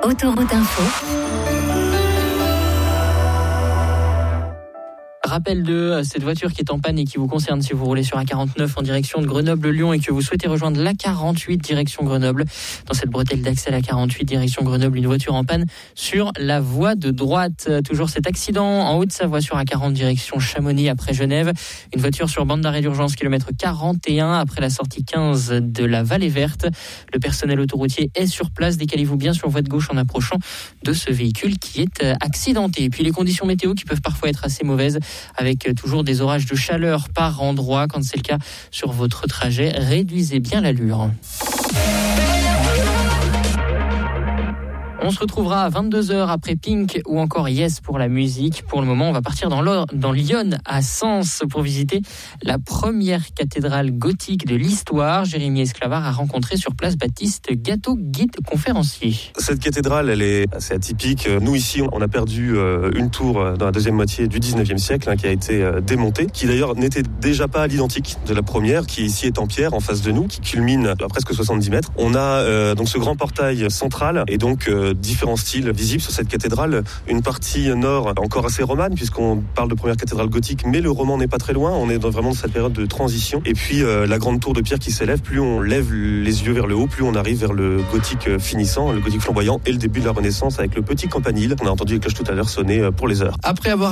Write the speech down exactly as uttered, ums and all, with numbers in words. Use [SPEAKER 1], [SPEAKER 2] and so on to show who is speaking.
[SPEAKER 1] Autoroute Info.
[SPEAKER 2] Rappel de cette voiture qui est en panne et qui vous concerne si vous roulez sur A quarante-neuf en direction de Grenoble-Lyon et que vous souhaitez rejoindre l'A quarante-huit direction Grenoble. Dans cette bretelle d'accès à l'A quarante-huit direction Grenoble, une voiture en panne sur la voie de droite. Toujours cet accident en Haute-Savoie sur A quarante direction Chamonix après Genève. Une voiture sur bande d'arrêt d'urgence kilomètre quarante et un après la sortie quinze de la Vallée Verte. Le personnel autoroutier est sur place. Décalez-vous bien sur voie de gauche en approchant de ce véhicule qui est accidenté. Et puis les conditions météo qui peuvent parfois être assez mauvaises, avec toujours des orages de chaleur par endroit. Quand c'est le cas sur votre trajet, réduisez bien l'allure. On se retrouvera à vingt-deux heures après Pink ou encore Yes pour la musique. Pour le moment, on va partir dans, dans Lyon, à Sens, pour visiter la première cathédrale gothique de l'histoire. Jérémy Esclavard a rencontré sur place Baptiste Gâteau, guide conférencier.
[SPEAKER 3] Cette cathédrale, elle est assez atypique. Nous, ici, on a perdu une tour dans la deuxième moitié du dix-neuvième siècle, hein, qui a été démontée, qui d'ailleurs n'était déjà pas à l'identique de la première, qui ici est en pierre, en face de nous, qui culmine à presque soixante-dix mètres. On a euh, donc ce grand portail central et donc euh, différents styles visibles sur cette cathédrale. Une partie nord encore assez romane, puisqu'on parle de première cathédrale gothique, mais le roman n'est pas très loin. On est dans, vraiment dans cette période de transition. Et puis euh, la grande tour de pierre qui s'élève, plus on lève les yeux vers le haut, plus on arrive vers le gothique finissant, le gothique flamboyant et le début de la Renaissance avec le petit campanile. On a entendu les cloches tout à l'heure sonner pour les heures.
[SPEAKER 4] Après avoir